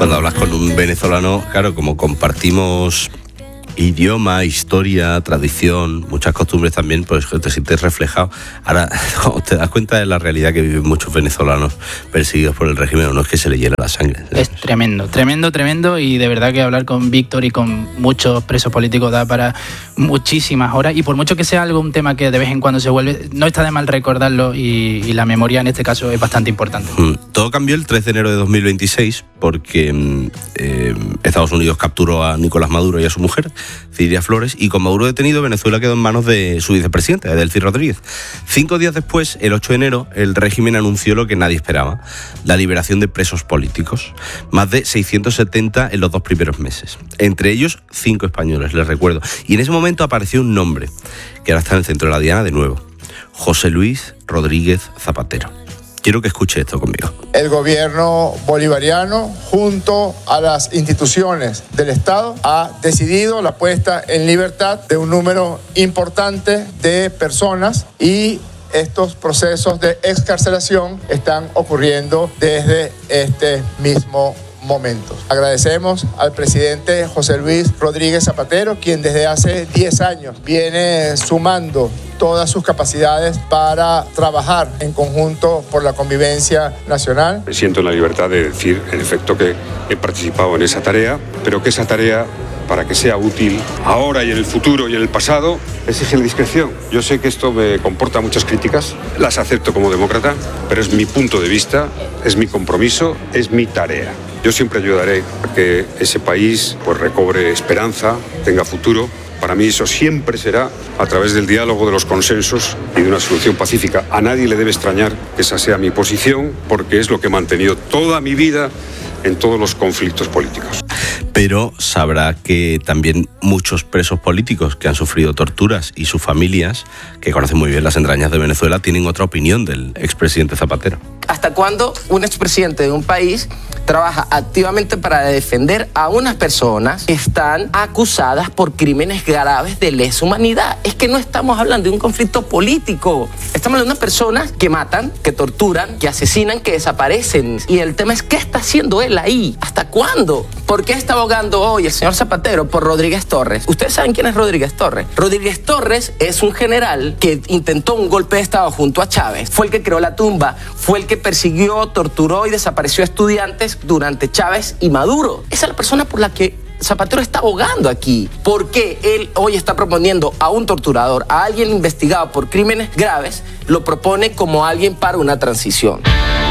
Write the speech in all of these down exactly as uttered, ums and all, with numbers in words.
Cuando hablas con un venezolano, claro, como compartimos idioma, historia, tradición, muchas costumbres también, pues te sientes reflejado. Ahora, te das cuenta de la realidad que viven muchos venezolanos perseguidos por el régimen, no es que se le hiela la sangre. Es tremendo, tremendo, tremendo, y de verdad que hablar con Víctor y con muchos presos políticos da para muchísimas horas, y por mucho que sea algo, un tema que de vez en cuando se vuelve, no está de mal recordarlo, y, y la memoria en este caso es bastante importante. Mm. Todo cambió el tres de enero de dos mil veintiséis porque eh, Estados Unidos capturó a Nicolás Maduro y a su mujer, Ciria Flores, y con Maduro detenido, Venezuela quedó en manos de su vicepresidente, Delcy Rodríguez. Cinco días después, el ocho de enero, el régimen anunció lo que nadie esperaba: la liberación de presos políticos. Más de seiscientos setenta en los dos primeros meses. Entre ellos, cinco españoles, les recuerdo. Y en ese momento apareció un nombre, que ahora está en el centro de la diana de nuevo: José Luis Rodríguez Zapatero. Quiero que escuche esto conmigo. El gobierno bolivariano, junto a las instituciones del Estado, ha decidido la puesta en libertad de un número importante de personas, y estos procesos de excarcelación están ocurriendo desde este mismo momento. Agradecemos al presidente José Luis Rodríguez Zapatero, quien desde hace diez años viene sumando todas sus capacidades para trabajar en conjunto por la convivencia nacional. Me siento en la libertad de decir, en efecto, que he participado en esa tarea, pero que esa tarea, para que sea útil ahora y en el futuro y en el pasado, exige la discreción. Yo sé que esto me comporta muchas críticas, las acepto como demócrata, pero es mi punto de vista, es mi compromiso, es mi tarea. Yo siempre ayudaré a que ese país pues recobre esperanza, tenga futuro. Para mí eso siempre será a través del diálogo, de los consensos y de una solución pacífica. A nadie le debe extrañar que esa sea mi posición, porque es lo que he mantenido toda mi vida en todos los conflictos políticos. Pero sabrá que también muchos presos políticos que han sufrido torturas y sus familias, que conocen muy bien las entrañas de Venezuela, tienen otra opinión del expresidente Zapatero. ¿Hasta cuándo un expresidente de un país trabaja activamente para defender a unas personas que están acusadas por crímenes graves de lesa humanidad? Es que no estamos hablando de un conflicto político. Estamos hablando de unas personas que matan, que torturan, que asesinan, que desaparecen. Y el tema es, ¿qué está haciendo él ahí? ¿Hasta cuándo? ¿Por qué está abogando hoy el señor Zapatero por Rodríguez Torres? ¿Ustedes saben quién es Rodríguez Torres? Rodríguez Torres es un general que intentó un golpe de Estado junto a Chávez. Fue el que creó la tumba, fue el que persiguió, torturó y desapareció a estudiantes durante Chávez y Maduro. Esa es la persona por la que Zapatero está abogando aquí. ¿Por qué él hoy está proponiendo a un torturador, a alguien investigado por crímenes graves, lo propone como alguien para una transición?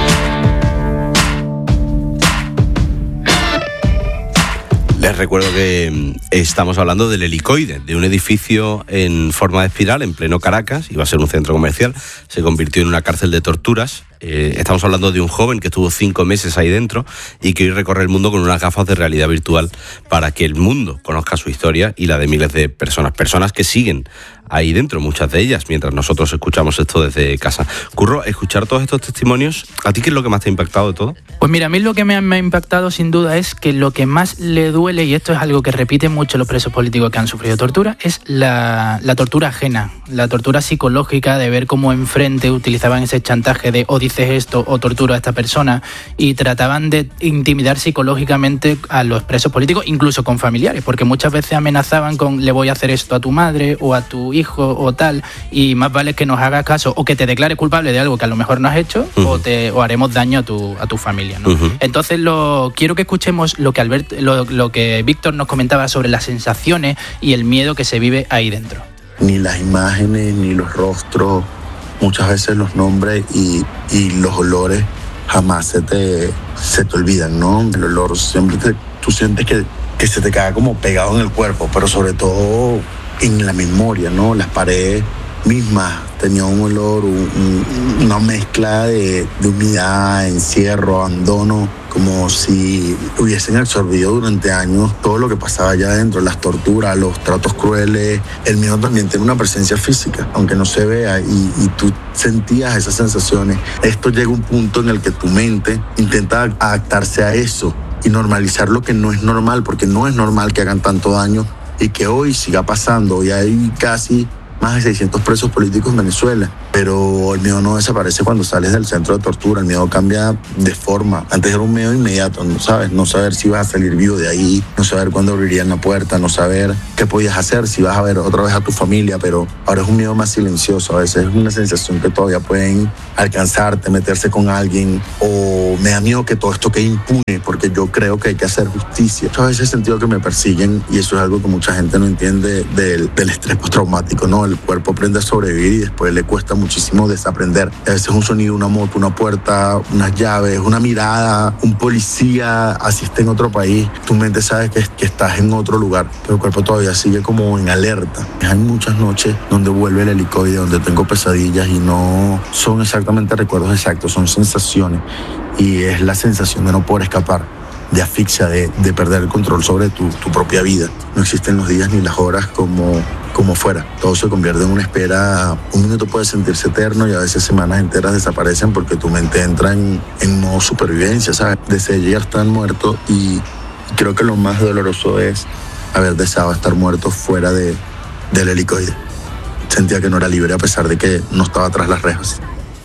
Les recuerdo que estamos hablando del Helicoide, de un edificio en forma de espiral en pleno Caracas. Iba a ser un centro comercial, se convirtió en una cárcel de torturas. Eh, estamos hablando de un joven que estuvo cinco meses ahí dentro y que hoy recorre el mundo con unas gafas de realidad virtual para que el mundo conozca su historia y la de miles de personas, personas que siguen ahí dentro, muchas de ellas, mientras nosotros escuchamos esto desde casa. Curro, escuchar todos estos testimonios, ¿a ti qué es lo que más te ha impactado de todo? Pues mira, a mí lo que me ha, me ha impactado sin duda es que lo que más le duele, y esto es algo que repiten mucho los presos políticos que han sufrido tortura, es la, la tortura ajena, la tortura psicológica de ver cómo enfrente utilizaban ese chantaje de o dices esto o tortura a esta persona, y trataban de intimidar psicológicamente a los presos políticos, incluso con familiares, porque muchas veces amenazaban con le voy a hacer esto a tu madre o a tu hijo o tal, y más vale que nos hagas caso o que te declares culpable de algo que a lo mejor no has hecho, uh-huh. o te o haremos daño a tu a tu familia, ¿no? Uh-huh. Entonces lo quiero que escuchemos lo que Albert, lo, lo que Víctor nos comentaba sobre las sensaciones y el miedo que se vive ahí dentro. Ni las imágenes, ni los rostros, muchas veces los nombres y, y los olores jamás se te, se te olvidan, ¿no? El olor siempre te, tú sientes que, que se te queda como pegado en el cuerpo, pero sobre todo en la memoria, ¿no? Las paredes mismas tenían un olor, un, un, una mezcla de, de humedad, encierro, abandono, como si hubiesen absorbido durante años todo lo que pasaba allá adentro, las torturas, los tratos crueles. El miedo también tiene una presencia física, aunque no se vea, y, y tú sentías esas sensaciones. Esto llega a un punto en el que tu mente intenta adaptarse a eso y normalizar lo que no es normal, porque no es normal que hagan tanto daño y que hoy siga pasando. Y hay casi más de seiscientos presos políticos en Venezuela, pero el miedo no desaparece cuando sales del centro de tortura, el miedo cambia de forma. Antes era un miedo inmediato, ¿no sabes? No saber si vas a salir vivo de ahí, no saber cuándo abrirían la puerta, no saber qué podías hacer, si vas a ver otra vez a tu familia, pero ahora es un miedo más silencioso, a veces es una sensación que todavía pueden alcanzarte, meterse con alguien, o me da miedo que todo esto quede impune, porque yo creo que hay que hacer justicia. Yo a veces he sentido que me persiguen y eso es algo que mucha gente no entiende del, del estrés postraumático, ¿no? El cuerpo aprende a sobrevivir y después le cuesta muchísimo desaprender. A veces un sonido, una moto, una puerta, unas llaves, una mirada, un policía, así esté en otro país, tu mente sabe que, que estás en otro lugar, pero el cuerpo todavía sigue como en alerta. Hay muchas noches donde vuelve el helicoide, donde tengo pesadillas y no son exactamente recuerdos exactos, son sensaciones y es la sensación de no poder escapar, de asfixia, de, de perder el control sobre tu, tu propia vida. No existen los días ni las horas como, como fuera. Todo se convierte en una espera. Un minuto puede sentirse eterno y a veces semanas enteras desaparecen porque tu mente entra en, en modo supervivencia, ¿sabes? Desde ya están muertos y creo que lo más doloroso es haber deseado estar muerto fuera de, del helicoide. Sentía que no era libre a pesar de que no estaba tras las rejas.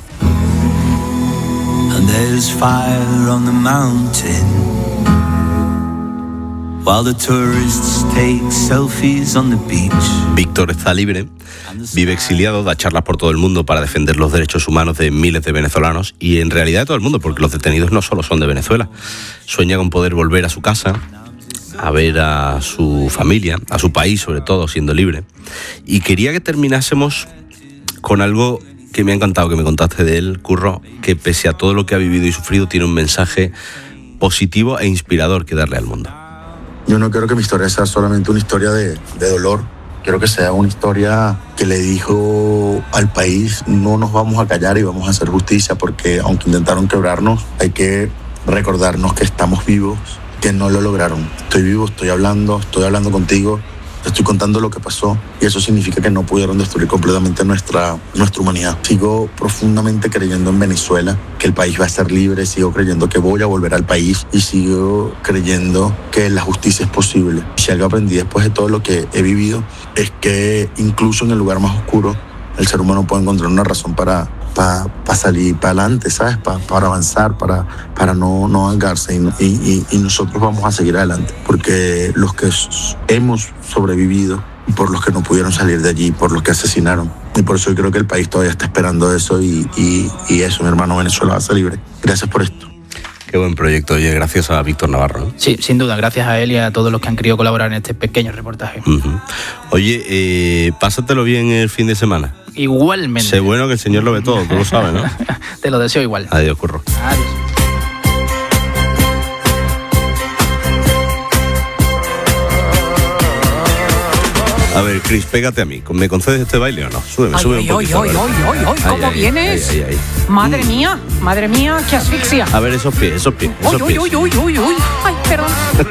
And there's fire on the mountain while the tourists take selfies on the beach. Víctor está libre, vive exiliado, da charlas por todo el mundo para defender los derechos humanos de miles de venezolanos y en realidad de todo el mundo, porque los detenidos no solo son de Venezuela. Sueña con poder volver a su casa, a ver a su familia, a su país sobre todo, siendo libre. Y quería que terminásemos con algo que me ha encantado que me contaste de él, Curro, que pese a todo lo que ha vivido y sufrido tiene un mensaje positivo e inspirador que darle al mundo. Yo no quiero que mi historia sea solamente una historia de, de dolor. Quiero que sea una historia que le dijo al país, no nos vamos a callar y vamos a hacer justicia, porque aunque intentaron quebrarnos, hay que recordarnos que estamos vivos, que no lo lograron. Estoy vivo, estoy hablando, estoy hablando contigo, te estoy contando lo que pasó y eso significa que no pudieron destruir completamente nuestra, nuestra humanidad. Sigo profundamente creyendo en Venezuela, que el país va a ser libre, sigo creyendo que voy a volver al país y sigo creyendo que la justicia es posible. Si algo aprendí después de todo lo que he vivido es que incluso en el lugar más oscuro el ser humano puede encontrar una razón para, para, para salir para adelante, ¿sabes? Para, para avanzar, para, para no, no vengarse y, y, y nosotros vamos a seguir adelante porque los que hemos sobrevivido, por los que no pudieron salir de allí, por los que asesinaron. Y por eso yo creo que el país todavía está esperando eso y, y, y eso, mi hermano, Venezuela va a ser libre. Gracias por esto. Qué buen proyecto, oye, gracias a Víctor Navarro, ¿no? Sí, sin duda, gracias a él y a todos los que han querido colaborar en este pequeño reportaje. Uh-huh. Oye, eh, pásatelo bien el fin de semana. Igualmente. Sé bueno que el Señor lo ve todo, tú lo sabes, ¿no? Te lo deseo igual. Adiós, Curro. Adiós. A ver, Chris, pégate a mí. ¿Me concedes este baile o no? Súbeme, ay, súbeme ay, un poquito. Ay, ay, ay, ay, ay, ¿cómo ay, vienes? Ay, ay, ay. Madre Mm. mía, madre mía, qué asfixia. A ver, esos pies, esos pies, esos Uy, pies. uy, uy, uy, uy, uy. Ay, perdón.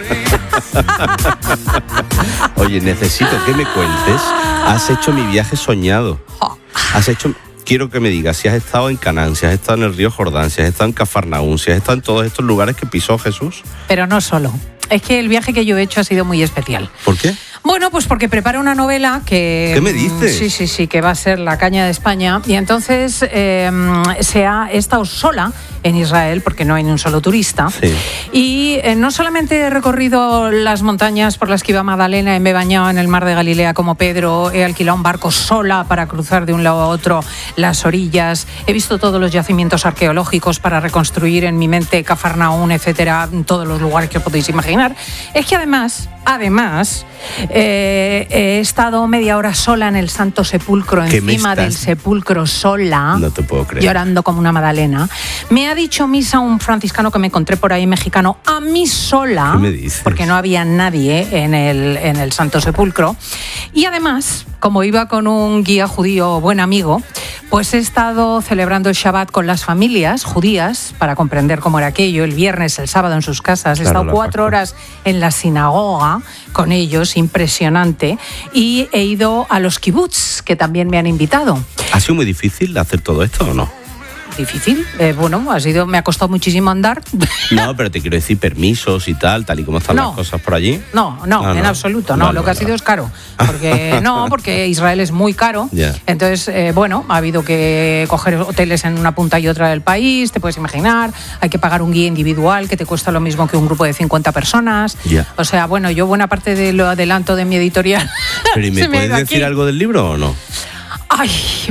Oye, necesito que me cuentes. Has hecho mi viaje soñado. Has hecho... Quiero que me digas si has estado en Canaán, si has estado en el río Jordán, si has estado en Cafarnaún, si has estado en todos estos lugares que pisó Jesús. Pero no solo. Es que el viaje que yo he hecho ha sido muy especial. ¿Por qué? Bueno, pues porque preparo una novela que... ¿Qué me dices? Sí, sí, sí, que va a ser La caña de España. Y entonces eh, se ha he estado sola en Israel porque no hay ni un solo turista. Sí. Y eh, no solamente he recorrido las montañas por las que iba Magdalena y me he bañado en el mar de Galilea como Pedro, he alquilado un barco sola para cruzar de un lado a otro las orillas, he visto todos los yacimientos arqueológicos para reconstruir en mi mente Cafarnaún, etcétera, todos los lugares que os podéis imaginar. Es que además, además, eh, he estado media hora sola en el Santo Sepulcro, encima del sepulcro sola, no te puedo creer, llorando como una magdalena. Me ha dicho misa un franciscano que me encontré por ahí, mexicano, a mí sola. ¿Qué me dices? Porque no había nadie en el, en el Santo Sepulcro. Y además, como iba con un guía judío buen amigo, pues he estado celebrando el Shabbat con las familias judías para comprender cómo era aquello, el viernes, el sábado en sus casas. He Claro, estado cuatro horas en la sinagoga con ellos, impresionante, y he ido a los kibbutz, que también me han invitado. ¿Ha sido muy difícil hacer todo esto o no? difícil. Eh, bueno, ha sido, me ha costado muchísimo andar. No, pero te quiero decir permisos y tal, tal y como están no. las cosas por allí. No, no, ah, en no. absoluto. No, vale, lo que vale, ha sido vale. es caro. Porque no, porque Israel es muy caro. Yeah. Entonces, eh, bueno, ha habido que coger hoteles en una punta y otra del país, te puedes imaginar. Hay que pagar un guía individual que te cuesta lo mismo que un grupo de cincuenta personas. Yeah. O sea, bueno, yo buena parte de lo adelanto de mi editorial. ¿Pero y me puedes me decir aquí. algo del libro o no? Ay,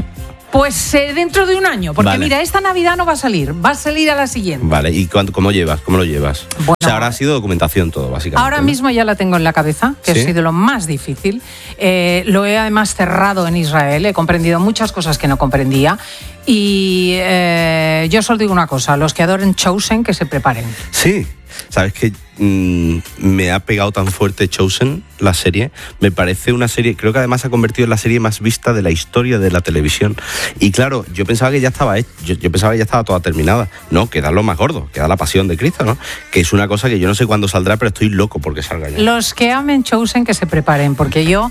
pues eh, dentro de un año, porque vale. mira, esta Navidad no va a salir, va a salir a la siguiente. Vale, ¿y cuánto, cómo llevas? ¿Cómo lo llevas? Bueno, o sea, ahora ha sido documentación todo, básicamente. Ahora ¿no? mismo ya la tengo en la cabeza, que ¿Sí? ha sido lo más difícil. Eh, lo he además cerrado en Israel, he comprendido muchas cosas que no comprendía. Y eh, yo solo digo una cosa, los que adoren Chosen, que se preparen. Sí. ¿Sabes que mmm, me ha pegado tan fuerte Chosen, la serie? Me parece una serie, creo que además se ha convertido en la serie más vista de la historia de la televisión. Y claro, yo pensaba que ya estaba yo, yo pensaba que ya estaba toda terminada. No, queda lo más gordo, queda la pasión de Cristo, ¿no? Que es una cosa que yo no sé cuándo saldrá, pero estoy loco porque salga ya. Los que amen Chosen, que se preparen, porque yo...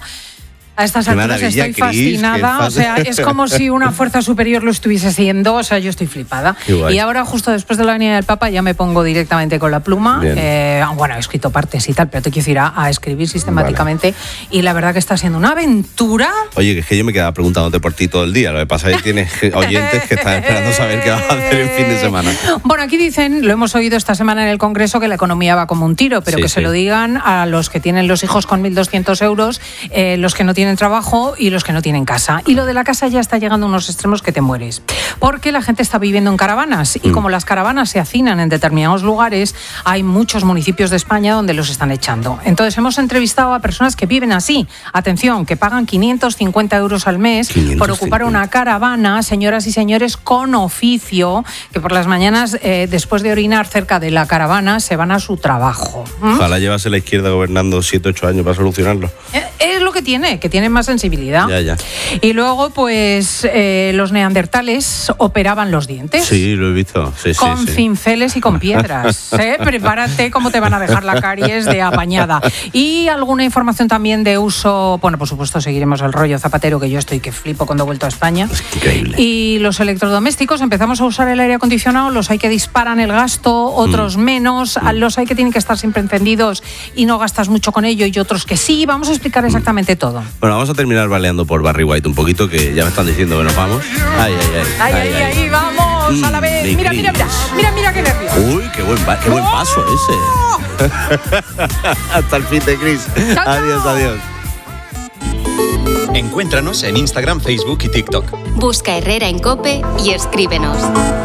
A estas alturas estoy fascinada, o sea, es como si una fuerza superior lo estuviese haciendo, o sea, yo estoy flipada. Y ahora, justo después de la venida del Papa, ya me pongo directamente con la pluma. Eh, bueno, he escrito partes y tal, pero te quiero ir a, a escribir sistemáticamente. Vale. Y la verdad que está siendo una aventura. Oye, que es que yo me quedaba preguntándote por ti todo el día. Lo que pasa es que tienes oyentes que están esperando saber qué vas a hacer el fin de semana. Bueno, aquí dicen, lo hemos oído esta semana en el Congreso, que la economía va como un tiro, pero sí, que sí. se lo digan a los que tienen los hijos con mil doscientos euros, eh, los que no tienen tienen trabajo y los que no tienen casa. Y lo de la casa ya está llegando a unos extremos que te mueres. Porque la gente está viviendo en caravanas y mm. como las caravanas se hacinan en determinados lugares, hay muchos municipios de España donde los están echando. Entonces hemos entrevistado a personas que viven así. Atención, que pagan quinientos cincuenta euros al mes por ocupar una caravana, señoras y señores con oficio, que por las mañanas, eh, después de orinar cerca de la caravana, se van a su trabajo. ¿Mm? Ojalá llevase la izquierda gobernando siete, ocho años para solucionarlo. Eh, es lo que tiene, que tienen más sensibilidad. Ya, ya. Y luego, pues, eh, los neandertales operaban los dientes. Sí, lo he visto. Sí, con sí, sí. cinceles y con piedras. ¿eh? Prepárate cómo te van a dejar la caries de apañada. Y alguna información también de uso, bueno, por supuesto, seguiremos el rollo zapatero, que yo estoy que flipo cuando he vuelto a España. Es increíble. Y los electrodomésticos, empezamos a usar el aire acondicionado, los hay que disparan el gasto, otros mm. menos, mm. los hay que tienen que estar siempre encendidos y no gastas mucho con ello, y otros que sí. Vamos a explicar exactamente mm. todo. Bueno, vamos a terminar baleando por Barry White un poquito, que ya me están diciendo que nos vamos. Ay, ay, ay. Ay, ay, ay, ay vamos mm, a la vez. Mira, mira, mira, mira, mira qué nervios. Uy, qué buen, qué buen paso ese. Hasta el fin de Chris. Chao, adiós, chao. adiós. Encuéntranos en Instagram, Facebook y TikTok. Busca Herrera en COPE y escríbenos.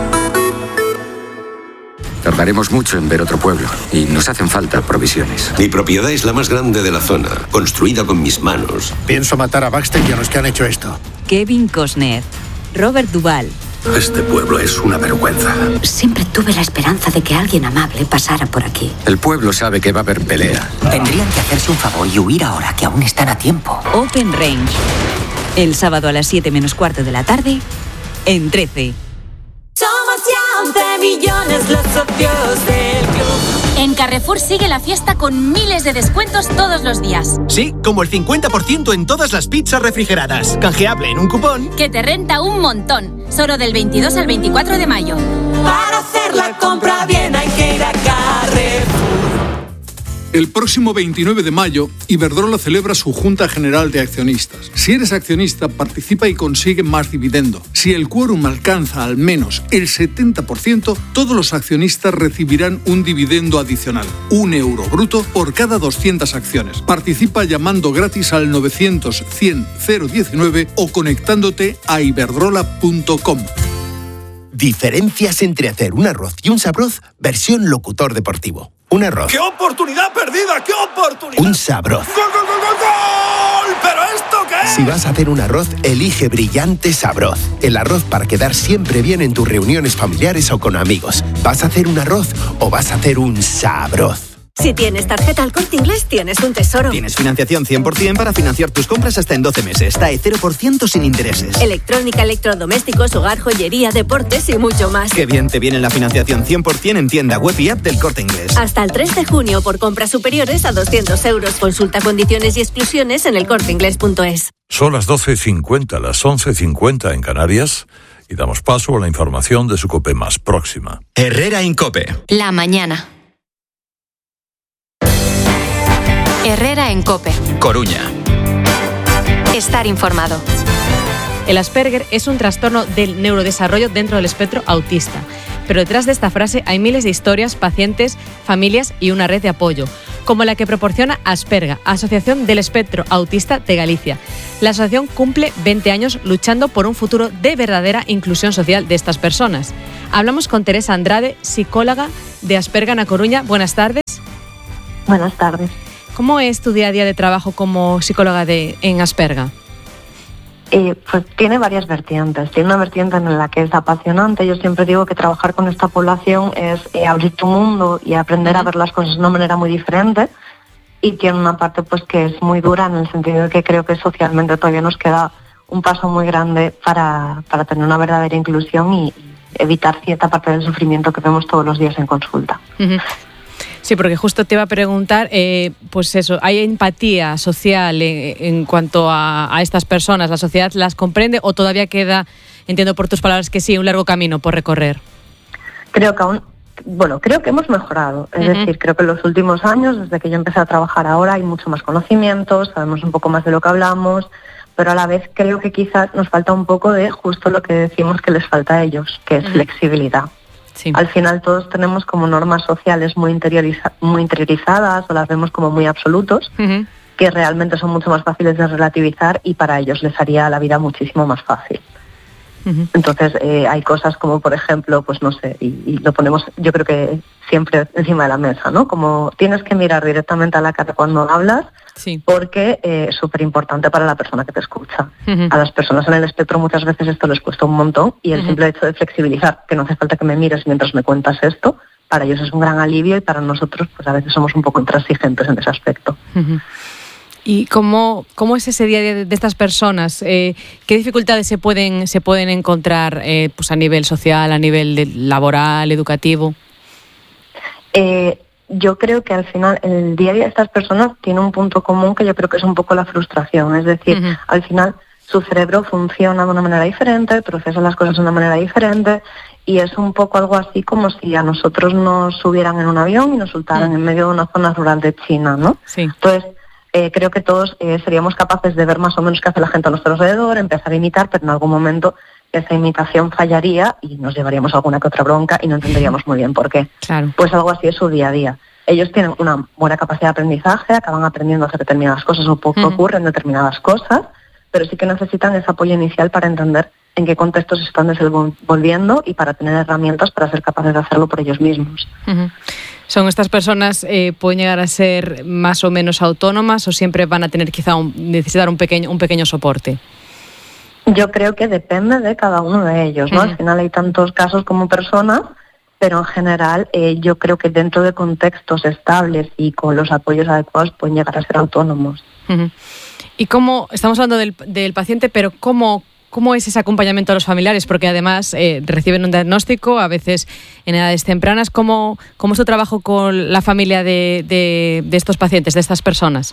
Tardaremos mucho en ver otro pueblo y nos hacen falta provisiones. Mi propiedad es la más grande de la zona, construida con mis manos. Pienso matar a Baxter y a los que han hecho esto. Kevin Costner, Robert Duvall. Este pueblo es una vergüenza. Siempre tuve la esperanza de que alguien amable pasara por aquí. El pueblo sabe que va a haber pelea. Tendrían que hacerse un favor y huir ahora, que aún están a tiempo. Open Range. El sábado a las siete menos cuarto de la tarde, en trece. Somos ya once millones los socios del club. En Carrefour sigue la fiesta con miles de descuentos todos los días. Sí, como el cincuenta por ciento en todas las pizzas refrigeradas. Canjeable en un cupón que te renta un montón. Solo del veintidós al veinticuatro de mayo. Para hacer la compra bien hay que ir a Carrefour. El próximo veintinueve de mayo, Iberdrola celebra su Junta General de Accionistas. Si eres accionista, participa y consigue más dividendo. Si el quórum alcanza al menos el setenta por ciento, todos los accionistas recibirán un dividendo adicional, un euro bruto por cada doscientas acciones. Participa llamando gratis al novecientos cien cero diecinueve o conectándote a iberdrola punto com. Diferencias entre hacer un arroz y un sabroz, versión locutor deportivo. Un arroz. ¡Qué oportunidad perdida! ¡Qué oportunidad! Un sabroz. ¡Gol, gol, gol, gol, gol! ¿Pero esto qué es? Si vas a hacer un arroz, elige Brillante Sabroz. El arroz para quedar siempre bien en tus reuniones familiares o con amigos. ¿Vas a hacer un arroz o vas a hacer un sabroz? Si tienes tarjeta El Corte Inglés, tienes un tesoro. Tienes financiación cien por ciento para financiar tus compras hasta en doce meses. T A E cero por ciento sin intereses. Electrónica, electrodomésticos, hogar, joyería, deportes y mucho más. Qué bien te viene la financiación cien por ciento en tienda web y app del Corte Inglés. Hasta el tres de junio por compras superiores a doscientos euros. Consulta condiciones y exclusiones en el corte inglés punto es. Son las doce cincuenta, las once cincuenta en Canarias. Y damos paso a la información de su COPE más próxima. Herrera en COPE. La mañana. Herrera en COPE. Coruña. Estar informado. El Asperger es un trastorno del neurodesarrollo dentro del espectro autista. Pero detrás de esta frase hay miles de historias, pacientes, familias y una red de apoyo, como la que proporciona Asperga, Asociación del Espectro Autista de Galicia. La asociación cumple veinte años luchando por un futuro de verdadera inclusión social de estas personas. Hablamos con Teresa Andrade, psicóloga de Asperga na Coruña. Buenas tardes. Buenas tardes. ¿Cómo es tu día a día de trabajo como psicóloga de, en Asperga? Eh, pues tiene varias vertientes. Tiene una vertiente en la que es apasionante. Yo siempre digo que trabajar con esta población es eh, abrir tu mundo y aprender uh-huh. a ver las cosas de una manera muy diferente. Y tiene una parte pues que es muy dura, en el sentido de que creo que socialmente todavía nos queda un paso muy grande para, para tener una verdadera inclusión y evitar cierta parte del sufrimiento que vemos todos los días en consulta. Uh-huh. Sí, porque justo te iba a preguntar, eh, pues eso, ¿hay empatía social en, en cuanto a, a estas personas? ¿La sociedad las comprende o todavía queda, entiendo por tus palabras que sí, un largo camino por recorrer? Creo que aún, bueno, creo que hemos mejorado. Es uh-huh. decir, creo que en los últimos años, desde que yo empecé a trabajar ahora, hay mucho más conocimiento, sabemos un poco más de lo que hablamos, pero a la vez creo que quizás nos falta un poco de justo lo que decimos que les falta a ellos, que es uh-huh. flexibilidad. Sí. Al final todos tenemos como normas sociales muy, interioriza- muy interiorizadas o las vemos como muy absolutos, uh-huh. que realmente son mucho más fáciles de relativizar y para ellos les haría la vida muchísimo más fácil. Uh-huh. Entonces eh, hay cosas como, por ejemplo, pues no sé, y, y lo ponemos yo creo que siempre encima de la mesa, ¿no? Como tienes que mirar directamente a la cara cuando hablas, sí. porque eh, es súper importante para la persona que te escucha. Uh-huh. A las personas en el espectro muchas veces esto les cuesta un montón y el uh-huh. simple hecho de flexibilizar, que no hace falta que me mires mientras me cuentas esto, para ellos es un gran alivio y para nosotros pues a veces somos un poco intransigentes en ese aspecto. Uh-huh. ¿Y cómo, cómo es ese día a día de estas personas? Eh, ¿Qué dificultades se pueden, se pueden encontrar eh, pues a nivel social, a nivel de laboral, educativo? Eh, yo creo que al final el día a día de estas personas tiene un punto común que yo creo que es un poco la frustración. Es decir, uh-huh. al final su cerebro funciona de una manera diferente, procesa las cosas de una manera diferente y es un poco algo así como si a nosotros nos subieran en un avión y nos soltaran uh-huh. en medio de una zona rural de China, ¿no? Sí. Entonces, Eh, creo que todos eh, seríamos capaces de ver más o menos qué hace la gente a nuestro alrededor, empezar a imitar, pero en algún momento esa imitación fallaría y nos llevaríamos alguna que otra bronca y no entenderíamos muy bien por qué. Claro. Pues algo así es su día a día. Ellos tienen una buena capacidad de aprendizaje, acaban aprendiendo a hacer determinadas cosas o poco uh-huh. ocurren determinadas cosas, pero sí que necesitan ese apoyo inicial para entender en qué contextos se están desenvolviendo y para tener herramientas para ser capaces de hacerlo por ellos mismos. Uh-huh. ¿Son estas personas, eh, pueden llegar a ser más o menos autónomas o siempre van a tener quizá un, necesitar un pequeño, un pequeño soporte? Yo creo que depende de cada uno de ellos, ¿no? Uh-huh. Al final hay tantos casos como personas, pero en general eh, yo creo que dentro de contextos estables y con los apoyos adecuados pueden llegar a ser autónomos. Uh-huh. ¿Y cómo, estamos hablando del, del paciente, pero cómo... ¿Cómo es ese acompañamiento a los familiares? Porque además eh, reciben un diagnóstico, a veces en edades tempranas. ¿Cómo, cómo es tu trabajo con la familia de, de, de estos pacientes, de estas personas?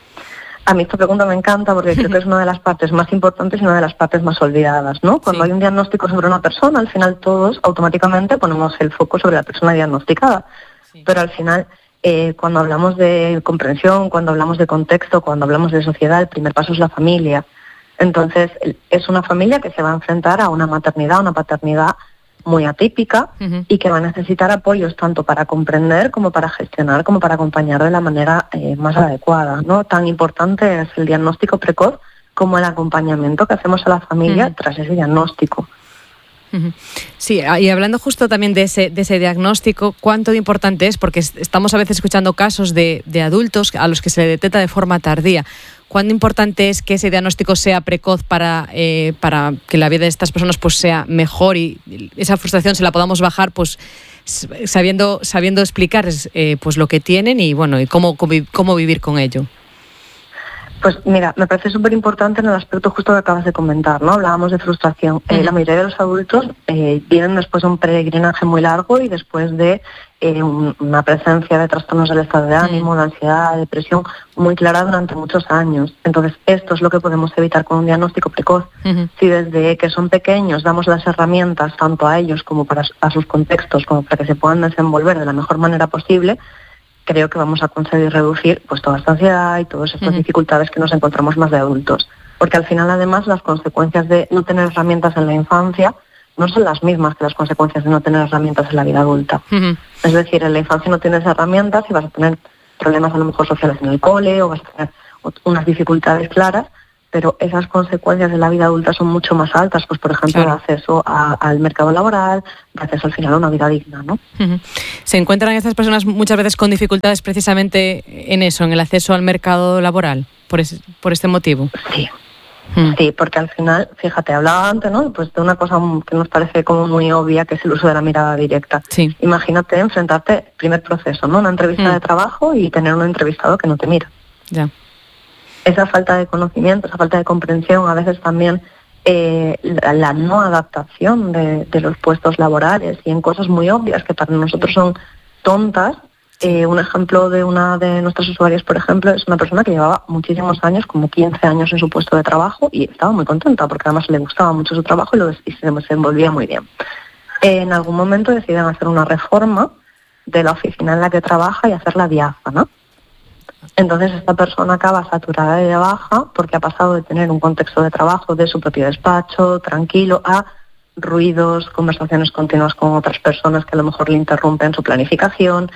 A mí esta pregunta me encanta porque creo que es una de las partes más importantes y una de las partes más olvidadas, ¿no? Cuando sí. hay un diagnóstico sobre una persona, al final todos automáticamente ponemos el foco sobre la persona diagnosticada. Sí. Pero al final, eh, cuando hablamos de comprensión, cuando hablamos de contexto, cuando hablamos de sociedad, el primer paso es la familia. Entonces, es una familia que se va a enfrentar a una maternidad, una paternidad muy atípica uh-huh. y que va a necesitar apoyos tanto para comprender como para gestionar, como para acompañar de la manera eh, más adecuada, ¿no? Tan importante es el diagnóstico precoz como el acompañamiento que hacemos a la familia uh-huh. tras ese diagnóstico. Uh-huh. Sí, y hablando justo también de ese, de ese diagnóstico, ¿cuánto de importante es? Porque estamos a veces escuchando casos de, de adultos a los que se le detecta de forma tardía. ¿Cuán importante es que ese diagnóstico sea precoz para, eh, para que la vida de estas personas pues sea mejor y esa frustración se la podamos bajar pues sabiendo sabiendo explicar eh, pues lo que tienen y bueno y cómo cómo vivir con ello? Pues mira, me parece súper importante en el aspecto justo que acabas de comentar, ¿no? Hablábamos de frustración. Uh-huh. Eh, la mayoría de los adultos eh, vienen después de un peregrinaje muy largo y después de eh, un, una presencia de trastornos del estado de ánimo, uh-huh. de ansiedad, de depresión muy clara durante muchos años. Entonces, esto es lo que podemos evitar con un diagnóstico precoz. Uh-huh. Si desde que son pequeños damos las herramientas tanto a ellos como para a sus contextos, como para que se puedan desenvolver de la mejor manera posible, creo que vamos a conseguir reducir pues toda esta ansiedad y todas estas uh-huh. dificultades que nos encontramos más de adultos. Porque al final, además, las consecuencias de no tener herramientas en la infancia no son las mismas que las consecuencias de no tener herramientas en la vida adulta. Uh-huh. Es decir, en la infancia no tienes herramientas y vas a tener problemas a lo mejor sociales en el cole o vas a tener unas dificultades claras, pero esas consecuencias de la vida adulta son mucho más altas, pues por ejemplo, claro. de acceso a, al mercado laboral, de acceso al final a una vida digna, ¿no? Uh-huh. ¿Se encuentran estas personas muchas veces con dificultades precisamente en eso, en el acceso al mercado laboral, por, ese, por este motivo? Sí. Uh-huh. Sí, porque al final, fíjate, hablaba antes, ¿no? Pues de una cosa que nos parece como muy obvia, que es el uso de la mirada directa. Sí. Imagínate enfrentarte, primer proceso, ¿no? Una entrevista uh-huh. de trabajo y tener un entrevistado que no te mira. Ya. Esa falta de conocimiento, esa falta de comprensión, a veces también eh, la, la no adaptación de, de los puestos laborales y en cosas muy obvias que para nosotros son tontas. Eh, un ejemplo de una de nuestras usuarias, por ejemplo, es una persona que llevaba muchísimos años, como quince años en su puesto de trabajo y estaba muy contenta porque además le gustaba mucho su trabajo y, lo, y se desenvolvía muy bien. Eh, en algún momento deciden hacer una reforma de la oficina en la que trabaja y hacerla diáfana. Entonces esta persona acaba saturada de baja porque ha pasado de tener un contexto de trabajo de su propio despacho, tranquilo, a ruidos, conversaciones continuas con otras personas que a lo mejor le interrumpen su planificación.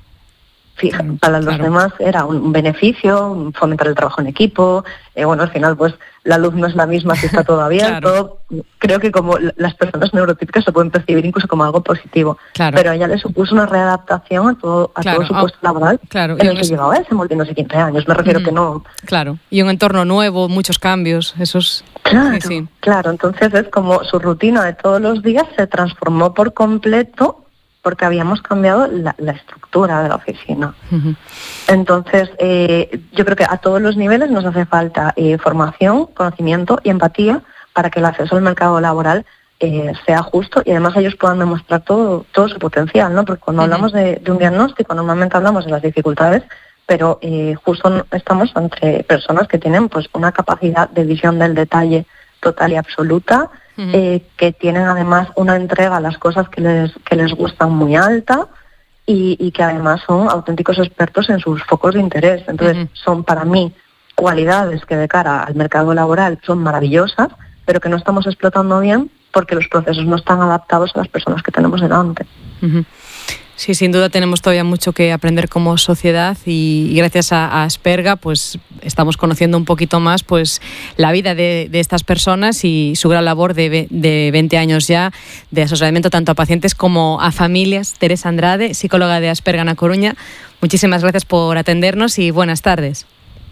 Fíjate, claro, para los claro. demás era un beneficio, fomentar el trabajo en equipo, eh, bueno, al final pues la luz no es la misma si está todo abierto. Claro. Creo que como las personas neurotípicas se pueden percibir incluso como algo positivo, claro. pero a ella le supuso una readaptación a todo, a claro. todo su puesto laboral claro. en el que llevaba ese moldeándose quince años, me refiero mm. que no... Claro, y un entorno nuevo, muchos cambios, esos... Claro, sí, sí. claro, entonces es como su rutina de todos los días se transformó por completo porque habíamos cambiado la, la estructura de la oficina. Uh-huh. Entonces, eh, yo creo que a todos los niveles nos hace falta eh, formación, conocimiento y empatía para que el acceso al mercado laboral eh, sea justo y además ellos puedan demostrar todo, todo su potencial, ¿no? Porque cuando uh-huh. hablamos de, de un diagnóstico, normalmente hablamos de las dificultades, pero eh, justo estamos entre personas que tienen pues una capacidad de visión del detalle total y absoluta, Uh-huh. Eh, que tienen además una entrega a las cosas que les que les gustan muy alta y, y que además son auténticos expertos en sus focos de interés. Entonces uh-huh. son para mí cualidades que de cara al mercado laboral son maravillosas, pero que no estamos explotando bien porque los procesos no están adaptados a las personas que tenemos delante. Uh-huh. Sí, sin duda tenemos todavía mucho que aprender como sociedad y, y gracias a, a Asperga pues estamos conociendo un poquito más pues la vida de, de estas personas y su gran labor de, de veinte años ya de asesoramiento tanto a pacientes como a familias. Teresa Andrade, psicóloga de Asperga na Coruña, muchísimas gracias por atendernos y buenas tardes.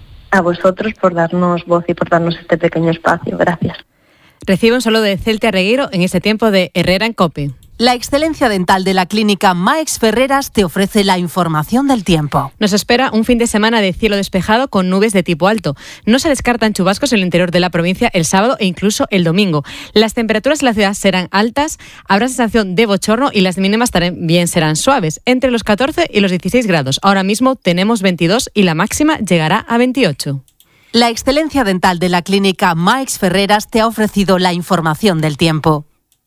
A vosotros por darnos voz y por darnos este pequeño espacio. Gracias. Recibe un saludo de Celte Regueiro en este tiempo de Herrera en COPE. La excelencia dental de la clínica Maex Ferreras te ofrece la información del tiempo. Nos espera un fin de semana de cielo despejado con nubes de tipo alto. No se descartan chubascos en el interior de la provincia el sábado e incluso el domingo. Las temperaturas en la ciudad serán altas, habrá sensación de bochorno y las mínimas también serán suaves, entre los catorce y los dieciséis grados. Ahora mismo tenemos veintidós y la máxima llegará a veintiocho. La excelencia dental de la clínica Maex Ferreras te ha ofrecido la información del tiempo.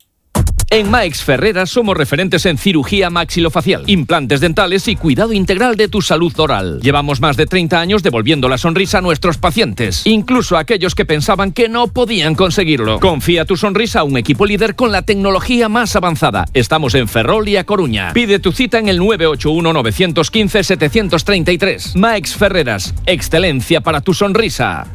En Maex Ferreras somos referentes en cirugía maxilofacial, implantes dentales y cuidado integral de tu salud oral. Llevamos más de treinta años devolviendo la sonrisa a nuestros pacientes, incluso a aquellos que pensaban que no podían conseguirlo. Confía tu sonrisa a un equipo líder con la tecnología más avanzada. Estamos en Ferrol y A Coruña. Pide tu cita en el nueve ocho uno, nueve uno cinco, siete tres tres. Maex Ferreras, excelencia para tu sonrisa.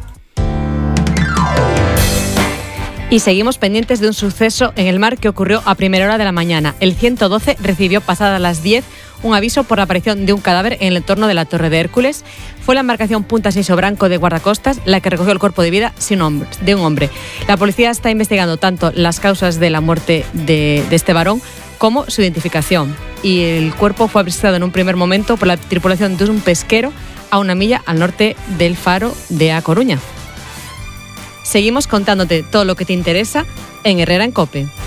Y seguimos pendientes de un suceso en el mar que ocurrió a primera hora de la mañana. El ciento doce recibió pasadas las diez un aviso por la aparición de un cadáver en el entorno de la Torre de Hércules. Fue la embarcación Punta Seiso Branco de guardacostas la que recogió el cuerpo de vida sin hombre, de un hombre. La policía está investigando tanto las causas de la muerte de, de este varón como su identificación. Y el cuerpo fue avisado en un primer momento por la tripulación de un pesquero a una milla al norte del Faro de A Coruña. Seguimos contándote todo lo que te interesa en Herrera en COPE.